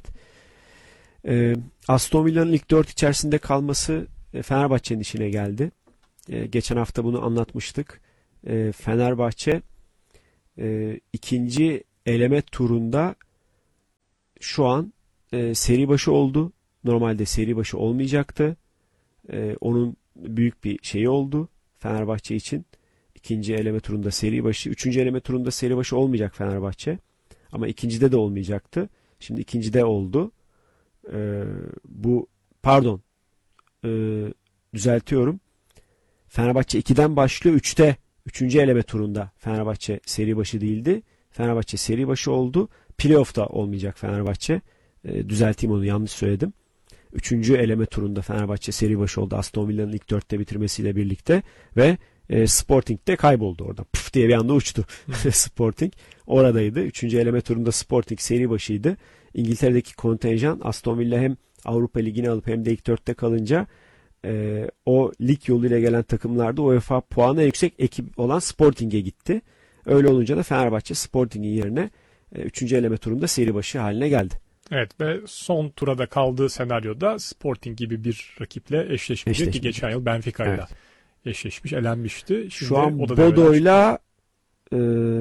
E, Aston Villa'nın ilk dört içerisinde kalması e, Fenerbahçe'nin işine geldi. E, geçen hafta bunu anlatmıştık. e, Fenerbahçe e, ikinci eleme turunda şu an e, seri başı oldu. Normalde seri başı olmayacaktı. E, onun büyük bir şeyi oldu Fenerbahçe için. İkinci eleme turunda seri başı. Üçüncü eleme turunda seri başı olmayacak Fenerbahçe. Ama ikincide de olmayacaktı. Şimdi ikincide oldu. E, bu pardon e, düzeltiyorum. Fenerbahçe ikiden başlıyor. üçte üçüncü eleme turunda Fenerbahçe seri başı değildi. Fenerbahçe seri başı oldu. Playoff'ta olmayacak Fenerbahçe. E, düzelteyim onu, yanlış söyledim. Üçüncü eleme turunda Fenerbahçe seri başı oldu. Aston Villa'nın ilk dörtte bitirmesiyle birlikte ve e, Sporting de kayboldu orada. Puf diye bir anda uçtu. Sporting oradaydı. Üçüncü eleme turunda Sporting seri başıydı. İngiltere'deki kontenjan Aston Villa hem Avrupa Ligi'ni alıp hem de ilk dörtte kalınca e, o lig yoluyla gelen takımlarda UEFA puanı en yüksek ekip olan Sporting'e gitti. Öyle olunca da Fenerbahçe Sporting'in yerine e, üçüncü eleme turunda seri başı haline geldi. Evet ve son turada kaldığı senaryoda Sporting gibi bir rakiple eşleşmeyecek ki geçen yıl Benfica ile evet. eşleşmiş, elenmişti. Şimdi şu an Bodo'yla e,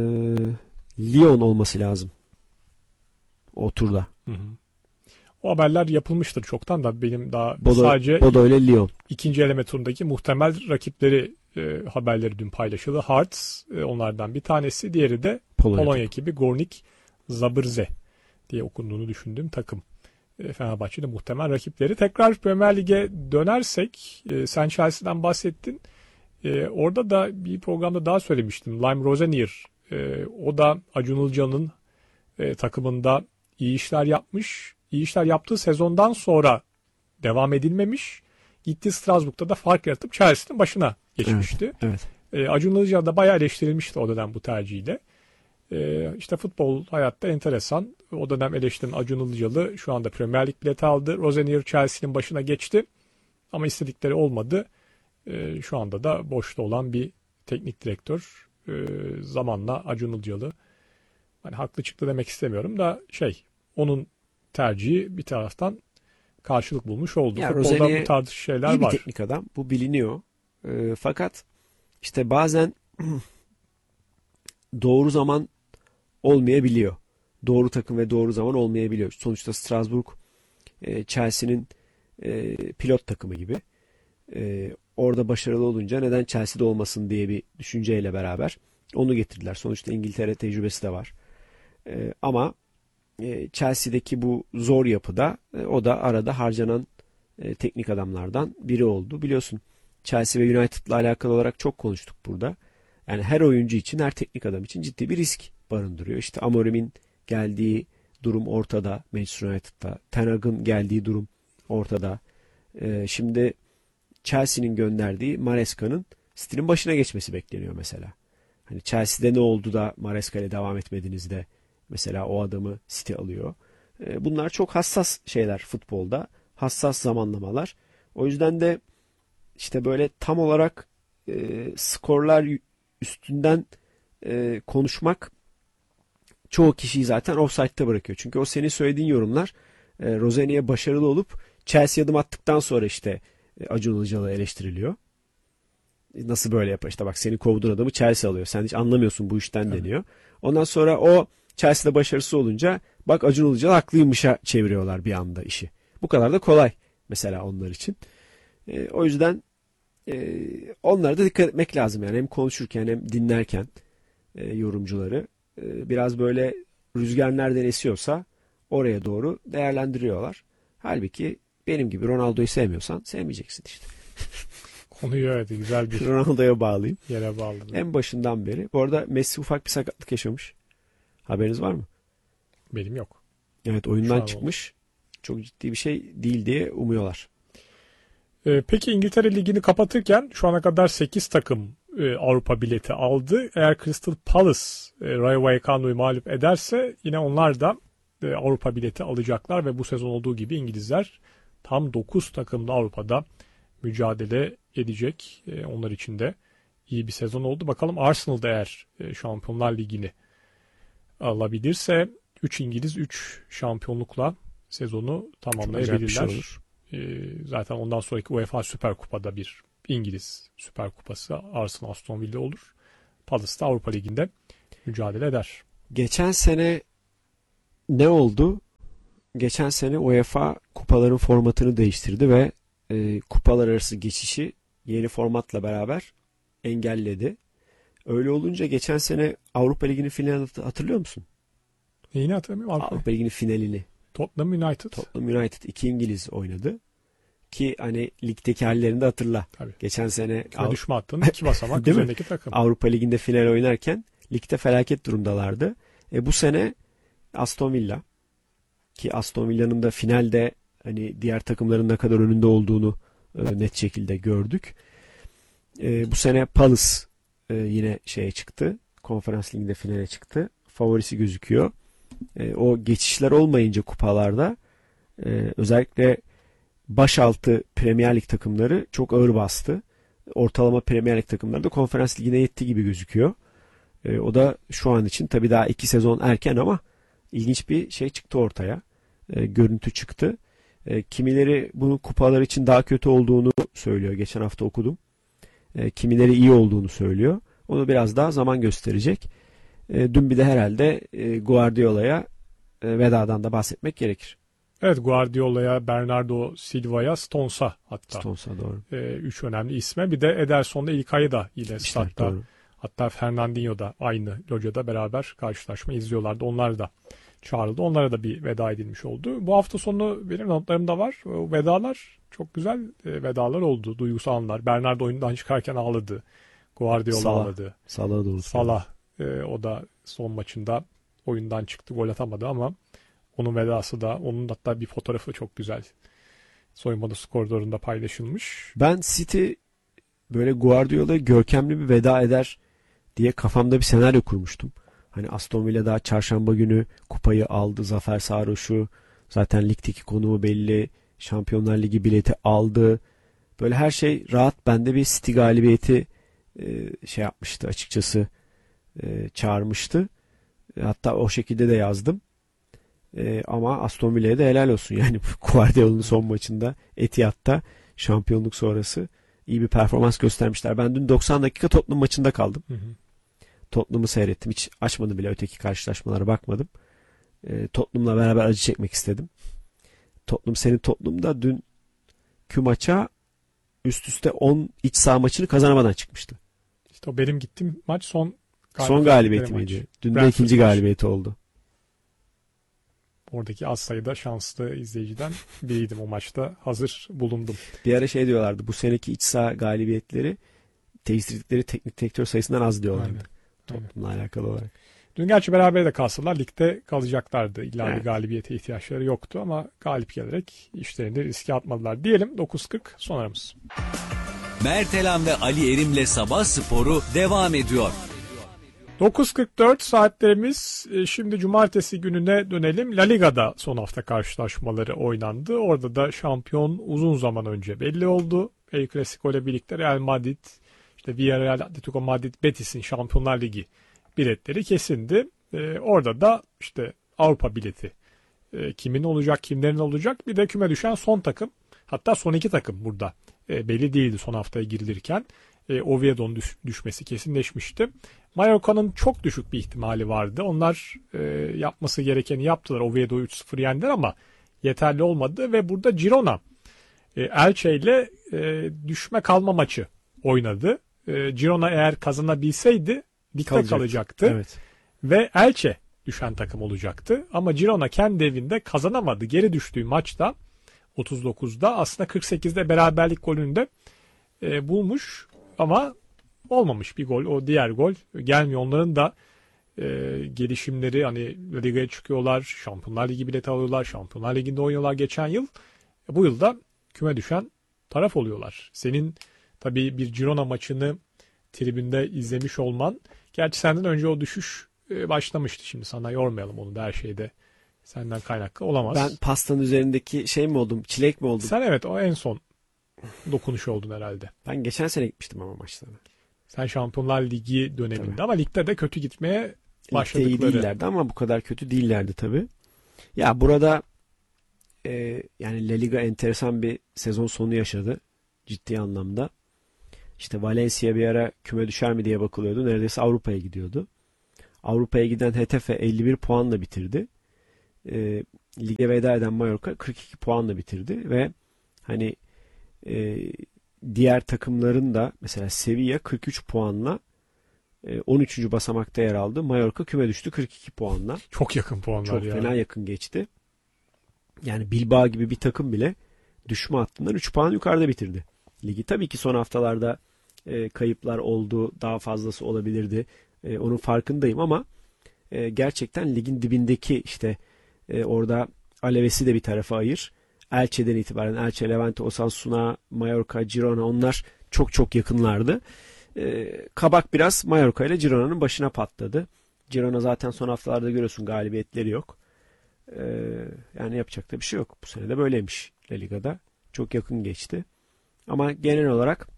Lyon olması lazım o turda. Hı hı. O haberler yapılmıştır çoktan da benim daha Bodo, sadece Bodo ile Lyon. ikinci eleme turundaki muhtemel rakipleri e, haberleri dün paylaşıldı. Hearts e, onlardan bir tanesi, diğeri de Polonya, Polonya ekibi Gornik Zabrze diye okunduğunu düşündüğüm takım. E, Fenerbahçe'de muhtemel rakipleri. Tekrar Premier Lig'e dönersek e, sen Chelsea'den bahsettin. E, orada da bir programda daha söylemiştim. Lime Rosenior e, o da Acun Ilıcalı'nın e, takımında iyi işler yapmış. İyi işler yaptığı sezondan sonra devam edilmemiş. Gitti Strasbourg'da da fark yaratıp Chelsea'nin başına geçmişti. Evet, E, evet. Acun Ilıcalı da bayağı eleştirilmişti o dönem bu tercihiyle. E, işte futbol hayatta enteresan. O dönem eleştirilen Acun Ilıcalı şu anda Premier Lig bileti aldı. Rosenior Chelsea'nin başına geçti. Ama istedikleri olmadı. E, şu anda da boşta olan bir teknik direktör. E, zamanla Acun Ilıcalı, hani haklı çıktı demek istemiyorum da şey, onun tercihi bir taraftan karşılık bulmuş oldu. Ya, Futbolda Rosenior bu tarz şeyler iyi bir var. teknik adam. Bu biliniyor. E, fakat işte bazen doğru zaman olmayabiliyor. Doğru takım ve doğru zaman olmayabiliyor. Sonuçta Strasbourg e, Chelsea'nin e, pilot takımı gibi. E, orada başarılı olunca neden Chelsea'de olmasın diye bir düşünceyle beraber onu getirdiler. Sonuçta İngiltere tecrübesi de var. E, ama e, Chelsea'deki bu zor yapıda e, o da arada harcanan e, teknik adamlardan biri oldu. Biliyorsun Chelsea ve United'la alakalı olarak çok konuştuk burada. Yani her oyuncu için, her teknik adam için ciddi bir risk barındırıyor. İşte Amorim'in geldiği durum ortada Manchester United'da. Ten Hag'ın geldiği durum ortada. Ee, şimdi Chelsea'nin gönderdiği Maresca'nın City'nin başına geçmesi bekleniyor mesela. Hani Chelsea'de ne oldu da Maresca ile devam etmediniz de mesela o adamı City alıyor. Ee, bunlar çok hassas şeyler futbolda. Hassas zamanlamalar. O yüzden de işte böyle tam olarak e, skorlar üstünden e, konuşmak çoğu kişiyi zaten offside'da bırakıyor. Çünkü o senin söylediğin yorumlar e, Rosenior'e başarılı olup Chelsea adım attıktan sonra işte e, Acun Ilıcalı eleştiriliyor. E, nasıl böyle yapar? İşte bak, senin kovduğun adamı Chelsea alıyor. Sen hiç anlamıyorsun bu işten evet. deniyor. Ondan sonra o Chelsea'de başarısız olunca bak Acun Ilıcalı haklıymışa çeviriyorlar bir anda işi. Bu kadar da kolay mesela onlar için. E, o yüzden e, onlara da dikkat etmek lazım. Yani hem konuşurken hem dinlerken e, yorumcuları e, biraz böyle rüzgar nereden esiyorsa oraya doğru değerlendiriyorlar. Halbuki benim gibi Ronaldo'yu sevmiyorsan sevmeyeceksin işte. Konuyu evet güzel bir Ronaldo'ya bağlayayım. Yere bağladım. En başından beri. Bu arada Messi ufak bir sakatlık yaşamış. Haberiniz var mı? Benim yok. Evet, oyundan çıkmış. Oldu. Çok ciddi bir şey değil diye umuyorlar. Ee, peki İngiltere Ligi'ni kapatırken şu ana kadar sekiz takım e, Avrupa bileti aldı. Eğer Crystal Palace e, Rayo Vallecano'yu mağlup ederse yine onlar da e, Avrupa bileti alacaklar ve bu sezon olduğu gibi İngilizler tam dokuz takımda Avrupa'da mücadele edecek. E, onlar için de iyi bir sezon oldu. Bakalım Arsenal'da eğer e, Şampiyonlar Ligi'ni alabilirse üç İngiliz üç şampiyonlukla sezonu tamamlayabilirler. Şey e, zaten ondan sonraki UEFA Süper Kupa'da bir İngiliz Süper Kupası Arsenal Aston Villa olur. Palace da Avrupa Ligi'nde mücadele eder. Geçen sene ne oldu? Geçen sene UEFA kupaların formatını değiştirdi ve e, kupalar arası geçişi yeni formatla beraber engelledi. Öyle olunca geçen sene Avrupa Ligi'nin finalini hatırlıyor musun? Yine hatırlamıyorum. Avrupa, Avrupa Ligi'nin finalini. Tottenham United. Tottenham United iki İngiliz oynadı. Ki hani ligdeki hallerini de hatırla. Tabii. Geçen sene Küme düşme hattının iki basamak Değil mi? üzerindeki takım. Avrupa Ligi'nde final oynarken ligde felaket durumdalardı. E bu sene Aston Villa, ki Aston Villa'nın da finalde hani diğer takımların ne kadar önünde olduğunu e, net şekilde gördük. E, bu sene Palace e, yine şeye çıktı. Konferans Ligi'nde finale çıktı. Favorisi gözüküyor. E, o geçişler olmayınca kupalarda e, özellikle başaltı Premier Lig takımları çok ağır bastı. Ortalama Premier Lig takımları da Konferans Ligi'ne yetti gibi gözüküyor. E, o da şu an için tabii daha iki sezon erken ama ilginç bir şey çıktı ortaya. E, görüntü çıktı. E, kimileri bunun kupalar için daha kötü olduğunu söylüyor. Geçen hafta okudum. E, kimileri iyi olduğunu söylüyor. Onu biraz daha zaman gösterecek. E, dün bir de herhalde e, Guardiola'ya e, vedadan da bahsetmek gerekir. Evet, Guardiola'ya, Bernardo Silva'ya, Stones'a hatta. Stones'a doğru. E, üç önemli isme. Bir de Ederson'da İlkay'ı da yine İşte, statta. doğru. Hatta Fernandinho da aynı locada beraber karşılaşma izliyorlardı. Onlar da çağrıldı. Onlara da bir veda edilmiş oldu. Bu hafta sonu benim notlarımda var. O vedalar çok güzel e, vedalar oldu. Duygusal anlar. Bernardo oyundan çıkarken ağladı. Guardiola Salah. ağladı. Salah'a doğru. Salah e, o da son maçında oyundan çıktı. Gol atamadı ama onun vedası da, onun hatta bir fotoğrafı çok güzel. Soyunma odası koridorunda paylaşılmış. Ben City böyle Guardiola'ya görkemli bir veda eder diye kafamda bir senaryo kurmuştum. Hani Aston Villa daha çarşamba günü kupayı aldı. Zafer sarhoşu. Zaten ligdeki konumu belli. Şampiyonlar Ligi bileti aldı. Böyle her şey rahat. Bende bir City galibiyeti e, şey yapmıştı açıkçası. E, çağırmıştı. E, hatta o şekilde de yazdım. E, ama Aston Villa'ya da helal olsun. Yani Guardiola'nın son maçında Etihad'da şampiyonluk sonrası iyi bir performans göstermişler. Ben dün doksan dakika Tottenham maçında kaldım. Hı hı. Tottenham'ı seyrettim. Hiç açmadım bile. Öteki karşılaşmalara bakmadım. E, Tottenham'la beraber acı çekmek istedim. Tottenham, senin Tottenham'da dünkü maça üst üste on iç saha maçını kazanamadan çıkmıştı. İşte o benim gittiğim maç son Son galibiyeti maç. miydi? Dün de Brentford ikinci maçı. galibiyeti oldu. Oradaki az sayıda şanslı izleyiciden biriydim o maçta. Hazır bulundum. Bir ara şey diyorlardı. Bu seneki iç saha galibiyetleri değiştirdikleri teknik direktör sayısından az diyorlardı. Aynen. Tottenham'la alakalı olarak. Dün gerçi beraber de kalsalar ligde kalacaklardı. İlla Evet. bir galibiyete ihtiyaçları yoktu ama galip gelerek işlerini riske atmadılar. Diyelim dokuz kırk son aramız. Mertelan ve Ali Erim'le Sabah Sporu devam ediyor. dokuz kırk dört saatlerimiz. E, Şimdi cumartesi gününe dönelim. La Liga'da son hafta karşılaşmaları oynandı. Orada da şampiyon uzun zaman önce belli oldu. El Clasico ile birlikte Real Madrid, işte Villarreal, Atletico Madrid, Betis'in Şampiyonlar Ligi biletleri kesindi. E, orada da işte Avrupa bileti e, kimin olacak, kimlerin olacak, bir de küme düşen son takım, hatta son iki takım burada e, belli değildi son haftaya girilirken. E, Oviedo'nun düş, düşmesi kesinleşmişti. Mallorca'nın çok düşük bir ihtimali vardı. Onlar e, yapması gerekeni yaptılar. Oviedo'yu üç sıfır yendiler ama yeterli olmadı ve burada Girona e, Elche ile e, düşme kalma maçı oynadı. E, Girona eğer kazanabilseydi ligde Kalacaktı. kalacaktı Evet. ve Elche düşen takım olacaktı. Ama Girona kendi evinde kazanamadı. Geri düştüğü maçta otuz dokuzda aslında kırk sekizde beraberlik golünü de e, bulmuş ama olmamış bir gol. O diğer gol gelmiyor. Onların da e, gelişimleri, hani La Liga'ya çıkıyorlar, Şampiyonlar Ligi bileti alıyorlar, Şampiyonlar Ligi'nde oynuyorlar geçen yıl. E, bu yılda küme düşen taraf oluyorlar. Senin tabii bir Girona maçını tribünde izlemiş olman, gerçi senden önce o düşüş e, başlamıştı. Şimdi sana yormayalım onu da, her şeyde senden kaynaklı olamaz. Ben pastanın üzerindeki şey mi oldum? Çilek mi oldum? Sen evet o en son dokunuş oldun herhalde. Ben geçen sene gitmiştim ama maçlara. Sen Şampiyonlar Ligi döneminde Tabii. ama ligde de kötü gitmeye Ligde iyi başladıkları. değillerdi ama bu kadar kötü değillerdi tabii. Ya burada e, yani La Liga enteresan bir sezon sonu yaşadı. Ciddi anlamda. İşte Valencia bir ara küme düşer mi diye bakılıyordu. Neredeyse Avrupa'ya gidiyordu. Avrupa'ya giden Getafe elli bir puanla bitirdi. E, lige veda eden Mallorca kırk iki puanla bitirdi ve hani e, diğer takımların da mesela Sevilla kırk üç puanla e, on üçüncü basamakta yer aldı. Mallorca küme düştü kırk iki puanla. Çok yakın puanlar Çok ya. fena yakın geçti. Yani Bilbao gibi bir takım bile düşme hattından üç puan yukarıda bitirdi ligi. Tabii ki son haftalarda e, kayıplar oldu. Daha fazlası olabilirdi. E, onun farkındayım ama e, gerçekten ligin dibindeki işte e, orada Alaves'i de bir tarafa ayır. Elche'den itibaren Elche, Levante, Osasuna, Mallorca, Girona onlar çok çok yakınlardı. E, kabak biraz Mallorca ile Girona'nın başına patladı. Girona zaten son haftalarda görüyorsun galibiyetleri yok. E, yani yapacak da bir şey yok. Bu sene de böyleymiş La Liga'da. Çok yakın geçti. Ama genel olarak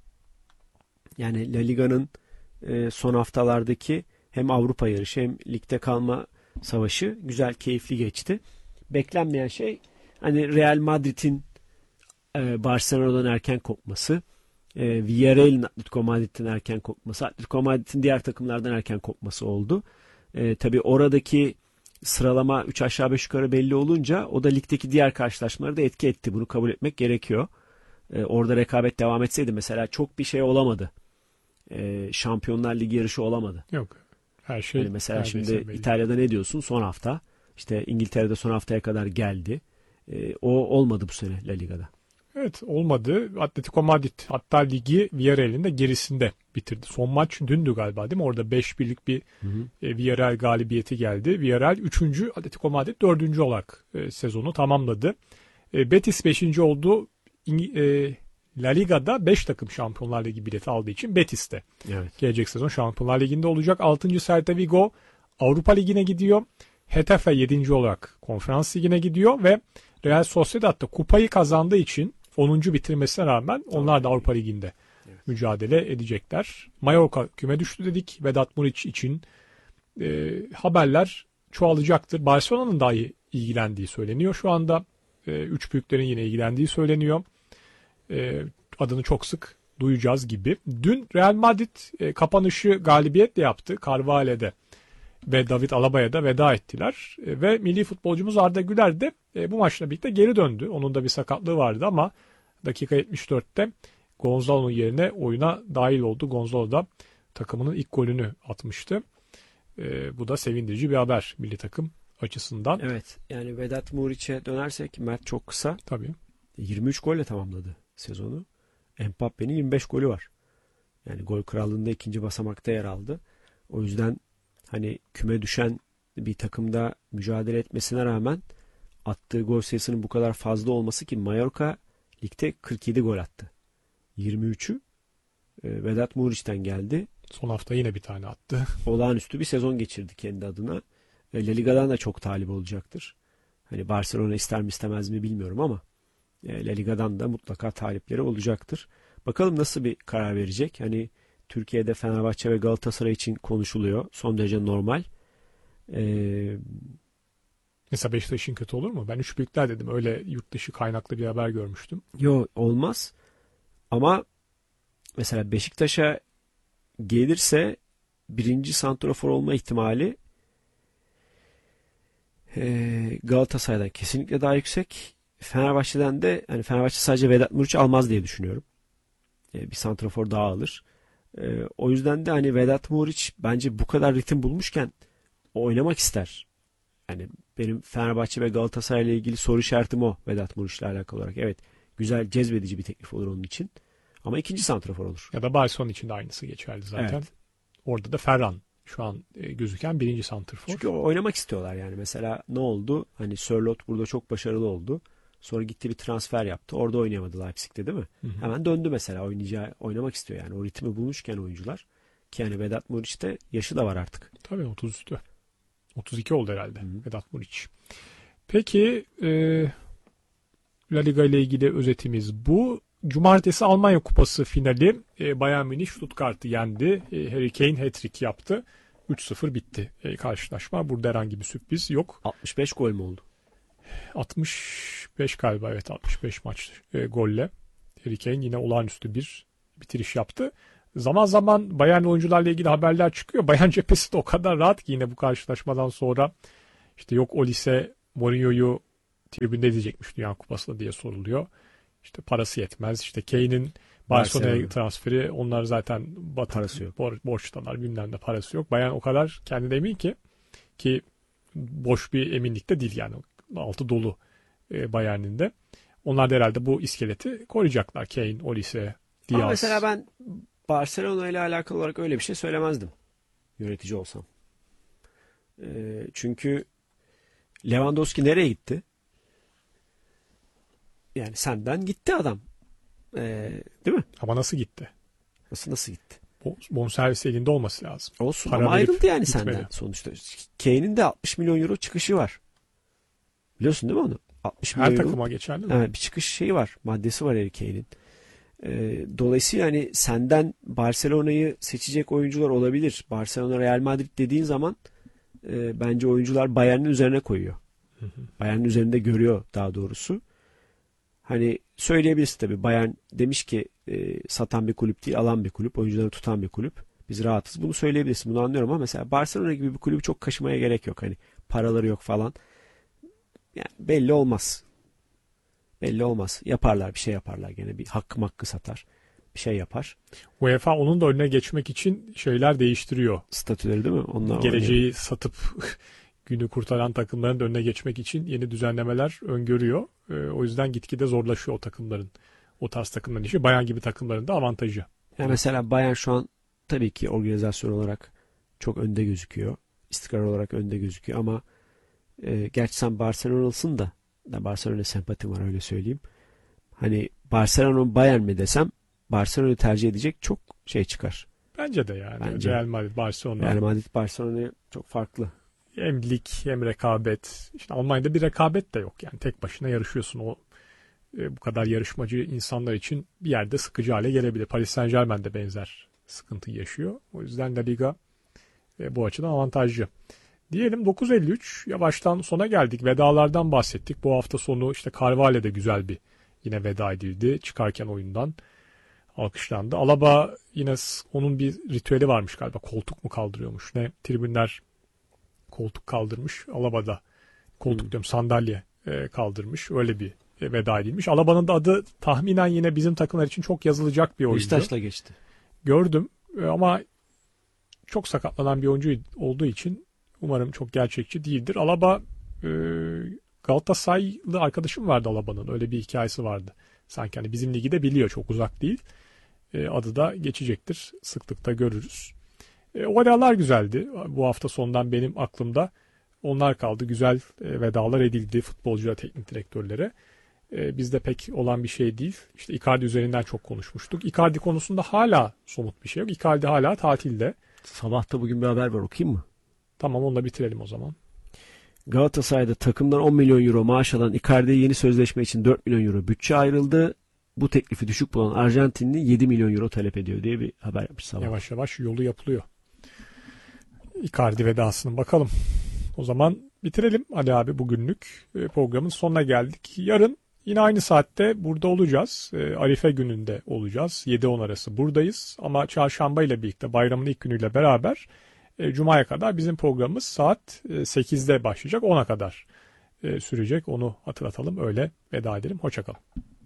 yani La Liga'nın e, son haftalardaki hem Avrupa yarışı hem ligde kalma savaşı güzel, keyifli geçti. Beklenmeyen şey hani Real Madrid'in e, Barcelona'dan erken kopması, e, Villarreal'in Atletico Madrid'den erken kopması, Atletico Madrid'in diğer takımlardan erken kopması oldu. E, tabii oradaki sıralama üç aşağı beş yukarı belli olunca o da ligdeki diğer karşılaşmaları da etki etti. Bunu kabul etmek gerekiyor. E, orada rekabet devam etseydi mesela çok bir şey olamadı. E, Şampiyonlar Ligi yarışı olamadı. Yok. Her şey Yani mesela şimdi belli. İtalya'da ne diyorsun? Son hafta. İşte İngiltere'de son haftaya kadar geldi. E, o olmadı bu sene La Liga'da. Evet, olmadı. Atletico Madrid hatta ligi Villarreal'in de gerisinde bitirdi. Son maç dündü galiba değil mi? Orada beş birlik bir Hı hı. e, Villarreal galibiyeti geldi. Villarreal üçüncü, Atletico Madrid dördüncü olarak e, sezonu tamamladı. E, Betis beşinci oldu. İng- e, La Liga'da beş takım Şampiyonlar Ligi bileti aldığı için Betis de Evet. gelecek sezon Şampiyonlar Ligi'nde olacak. altıncı Celta Vigo Avrupa Ligi'ne gidiyor. Getafe yedinci olarak Konferans Ligi'ne gidiyor ve Real Sociedad da kupayı kazandığı için onuncu bitirmesine rağmen onlar da Avrupa Ligi'nde Evet. mücadele edecekler. Mallorca küme düştü dedik. Vedat Muriç için e, haberler çoğalacaktır. Barcelona'nın dahi ilgilendiği söyleniyor. Şu anda e, üç büyüklerin yine ilgilendiği söyleniyor. E, adını çok sık duyacağız gibi. Dün Real Madrid e, kapanışı galibiyetle yaptı. Carvalho'da ve David Alaba'ya da veda ettiler. E, ve milli futbolcumuz Arda Güler de e, bu maçla birlikte geri döndü. Onun da bir sakatlığı vardı ama dakika yetmiş dörtte Gonzalo'nun yerine oyuna dahil oldu. Gonzalo da takımının ilk golünü atmıştı. E, bu da sevindirici bir haber milli takım açısından. Evet. Yani Vedat Muriç'e dönersek Mert çok kısa. Tabii. yirmi üç golle tamamladı sezonu. Mbappe'nin yirmi beş golü var. Yani gol krallığında ikinci basamakta yer aldı. O yüzden hani küme düşen bir takımda mücadele etmesine rağmen attığı gol sayısının bu kadar fazla olması ki Mallorca ligde kırk yedi gol attı. yirmi üçü e, Vedat Muriç'ten geldi. Son hafta yine bir tane attı. Olağanüstü bir sezon geçirdi kendi adına. E, La Liga'dan da çok talip olacaktır. Hani Barcelona ister mi istemez mi bilmiyorum ama e, La Liga'dan da mutlaka talipleri olacaktır. Bakalım nasıl bir karar verecek. Hani Türkiye'de Fenerbahçe ve Galatasaray için konuşuluyor. Son derece normal. Ee, Mesela Beşiktaş'ın kötü olur mu? Ben üç büyükler dedim. Öyle yurt dışı kaynaklı bir haber görmüştüm. yo olmaz. Ama mesela Beşiktaş'a gelirse birinci santrafor olma ihtimali e, Galatasaray'dan kesinlikle daha yüksek. Fenerbahçe'den de hani Fenerbahçe sadece Vedat Muriç almaz diye düşünüyorum. E, bir santrafor daha alır. E, o yüzden de hani Vedat Muriç bence bu kadar ritim bulmuşken o oynamak ister. Yani benim Fenerbahçe ve Galatasaray ile ilgili soru işaretim o Vedat Muriç'le alakalı olarak. Evet, güzel, cezbedici bir teklif olur onun için. Ama ikinci santrafor olur. Ya da Barcelona için de aynısı geçerli zaten. Evet. Orada da Ferran şu an e, gözüken birinci santrfor. Çünkü oynamak istiyorlar yani. Mesela ne oldu? Hani Sörloth burada çok başarılı oldu. Sonra gitti bir transfer yaptı. Orada oynayamadı Leipzig'te değil mi? Hı hı. Hemen döndü mesela. Oynayacağı, oynamak istiyor yani. O ritmi bulmuşken oyuncular. Ki yani Vedat Muriç'te yaşı da var artık. Tabii otuz üstü. otuz iki oldu herhalde Hı hı. Vedat Muriç. Peki e, La Liga ile ilgili özetimiz bu. Cumartesi Almanya Kupası finali e, Bayern Münih Stuttgart'ı yendi. E, Harry Kane hat-trick yaptı. üç sıfır bitti e, karşılaşma. Burada herhangi bir sürpriz yok. altmış beş gol mü oldu? altmış beş galiba, evet altmış beş maç e, golle. Harry Kane yine olağanüstü bir bitiriş yaptı. Zaman zaman Bayern oyuncularla ilgili haberler çıkıyor. Bayern cephesi de o kadar rahat ki yine bu karşılaşmadan sonra işte yok Olise Mourinho'yu tribünde edecekmiş Dünya Kupası'nda diye soruluyor. İşte parası yetmez. İşte Kane'in Barcelona'ya Barcelona. transferi, onlar zaten batı, parası yok. Bor, borçtalar, bilmem ne, parası yok. Bayern o kadar kendine emin ki ki boş bir eminlik de değil yani. Altı dolu e, Bayern'in de. Onlar da herhalde bu iskeleti koruyacaklar. Kane, Olise, Diaz. Ama mesela ben Barcelona ile alakalı olarak öyle bir şey söylemezdim yönetici olsam. E, çünkü Lewandowski nereye gitti? Yani senden gitti adam. E, değil mi? Ama nasıl gitti? Nasıl nasıl gitti? Bonservis elinde olması lazım. Olsun Para ama ayrıldı yani gitmedi. senden sonuçta. Kane'in de altmış milyon euro çıkışı var. Biliyorsun değil mi onu? altmış Her milyon takıma euro. geçerli mi? Evet, bir çıkış şeyi var. Maddesi var Harry Kane'in. Ee, dolayısıyla hani senden Barcelona'yı seçecek oyuncular olabilir. Barcelona, Real Madrid dediğin zaman e, bence oyuncular Bayern'in üzerine koyuyor. Hı hı. Bayern'in üzerinde görüyor daha doğrusu. Hani söyleyebilirsin tabii. Bayern demiş ki e, satan bir kulüp değil, alan bir kulüp, oyuncuları tutan bir kulüp. Biz rahatız. Bunu söyleyebilirsin. Bunu anlıyorum ama mesela Barcelona gibi bir kulübü çok kaşımaya gerek yok. Hani paraları yok falan. Yani belli olmaz. Belli olmaz. Yaparlar, bir şey yaparlar gene. Bir hakkı makkı satar. Bir şey yapar. UEFA onun da önüne geçmek için şeyler değiştiriyor. Statüleri değil mi? Onlar Geleceği oynuyor. satıp günü kurtaran takımların da önüne geçmek için yeni düzenlemeler öngörüyor. Ee, o yüzden gitgide zorlaşıyor o takımların. O tarz takımların işi. Bayern gibi takımların da avantajı. Yani mesela Bayern şu an tabii ki organizasyon olarak çok önde gözüküyor. İstikrar olarak önde gözüküyor ama e, gerçi sen Barcelona'lısın da Barcelona'ya sempatim var, öyle söyleyeyim. Hani Barcelona Bayern mi desem Barcelona'yı tercih edecek çok şey çıkar. Bence de yani. Bence. Real Madrid, Barcelona. Real Madrid Barcelona çok farklı. Hem lig hem rekabet. İşte Almanya'da bir rekabet de yok. Yani tek başına yarışıyorsun. O e, bu kadar yarışmacı insanlar için bir yerde sıkıcı hale gelebilir. Paris Saint-Germain de benzer sıkıntı yaşıyor. O yüzden La Liga e, bu açıdan avantajlı. Diyelim dokuz elli üç, yavaştan sona geldik. Vedalardan bahsettik. Bu hafta sonu işte Carvalho'da güzel bir yine veda edildi. Çıkarken oyundan alkışlandı. Alaba yine onun bir ritüeli varmış galiba. Koltuk mu kaldırıyormuş ne? Tribünler koltuk kaldırmış. Alaba da koltuk Hmm. diyorum sandalye e, kaldırmış. Öyle bir e, veda edilmiş. Alaba'nın da adı tahminen yine bizim takımlar için çok yazılacak bir oyuncu. Beşiktaş'la geçti. Gördüm e, ama çok sakatlanan bir oyuncu olduğu için umarım çok gerçekçi değildir. Alaba e, Galatasaraylı arkadaşım vardı Alaba'nın. Öyle bir hikayesi vardı. Sanki hani bizim ligi de biliyor, çok uzak değil. E, adı da geçecektir. Sıklıkta görürüz. E, o vedalar güzeldi. Bu hafta sonundan benim aklımda onlar kaldı. Güzel e, vedalar edildi futbolculara, teknik direktörlere. E, bizde pek olan bir şey değil. İşte Icardi üzerinden çok konuşmuştuk. Icardi konusunda hala somut bir şey yok. Icardi hala tatilde. Sabahta bugün bir haber var, okuyayım mı? Tamam, onunla bitirelim o zaman. Galatasaray'da takımdan on milyon euro maaş alan Icardi'ye yeni sözleşme için dört milyon euro bütçe ayrıldı. Bu teklifi düşük bulan Arjantinli yedi milyon euro talep ediyor diye bir haber yapmış sabah. Yavaş yavaş yolu yapılıyor. Icardi vedasının bakalım. O zaman bitirelim Ali abi bugünlük. Programın sonuna geldik. Yarın yine aynı saatte burada olacağız. Arife gününde olacağız. yedi on arası buradayız. Ama çarşamba ile birlikte, bayramın ilk günüyle beraber Cuma'ya kadar bizim programımız saat sekizde başlayacak. ona kadar sürecek. Onu hatırlatalım. Öyle veda edelim. Hoşça kalın.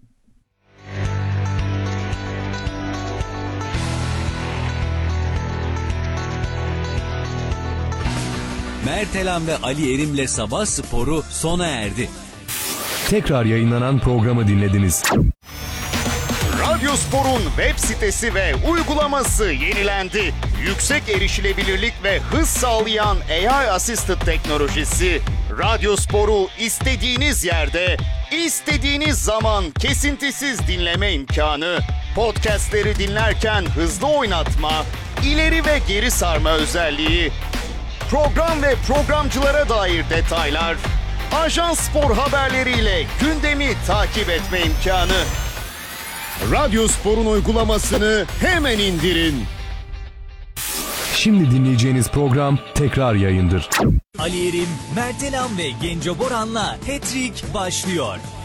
Mertelan ve Ali Erim'le Sabah Sporu sona erdi. Tekrar yayınlanan programı dinlediniz. Radyospor'un web sitesi ve uygulaması yenilendi. Yüksek erişilebilirlik ve hız sağlayan A I Assisted teknolojisi Radyospor'u istediğiniz yerde, istediğiniz zaman kesintisiz dinleme imkanı, podcastleri dinlerken hızlı oynatma, ileri ve geri sarma özelliği, program ve programcılara dair detaylar, Ajans Spor haberleriyle gündemi takip etme imkanı. Radyospor'un uygulamasını hemen indirin. Şimdi dinleyeceğiniz program tekrar yayındır. Ali Erim, Mertelan ve Genco Boran'la Hat-Trick başlıyor.